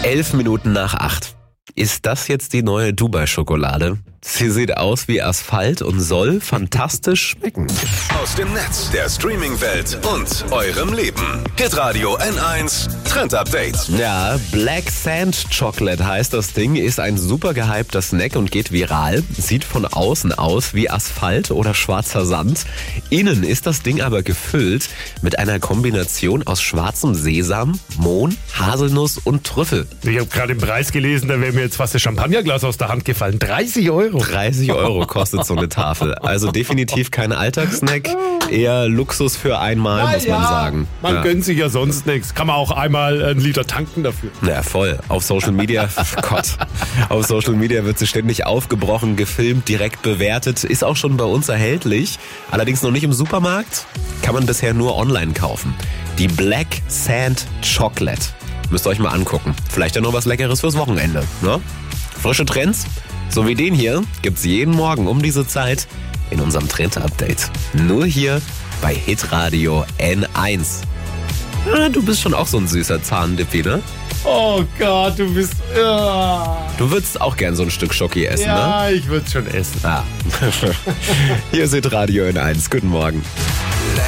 7:11. Ist das jetzt die neue Dubai-Schokolade? Sie sieht aus wie Asphalt und soll fantastisch schmecken. Aus dem Netz, der Streaming-Welt und eurem Leben. Hitradio N1 Trend Update. Ja, Black Sand Chocolate heißt das Ding, ist ein super gehypter Snack und geht viral. Sieht von außen aus wie Asphalt oder schwarzer Sand. Innen ist das Ding aber gefüllt mit einer Kombination aus schwarzem Sesam, Mohn, Haselnuss und Trüffel. Ich habe gerade den Preis gelesen, da wäre mir jetzt fast das Champagnerglas aus der Hand gefallen. 30 Euro. 30 Euro kostet so eine Tafel. Also definitiv kein Alltagssnack, eher Luxus für einmal, muss man sagen. Man gönnt sich ja sonst nichts. Kann man auch einmal einen Liter tanken dafür. Ja, voll. Auf Social Media, auf Social Media wird sie ständig aufgebrochen, gefilmt, direkt bewertet. Ist auch schon bei uns erhältlich. Allerdings noch nicht im Supermarkt. Kann man bisher nur online kaufen. Die Black Sand Chocolate. Müsst ihr euch mal angucken. Vielleicht ja noch was Leckeres fürs Wochenende. Ne? Frische Trends, so wie den hier, gibt's jeden Morgen um diese Zeit in unserem Trend-Update. Nur hier bei Hitradio N1. Ja, du bist schon auch so ein süßer Zahndippi, ne? Oh Gott, du bist... Du würdest auch gern so ein Stück Schoki essen, ne? Ja, ich würde es schon essen. Ah. Hier ist Hitradio N1. Guten Morgen.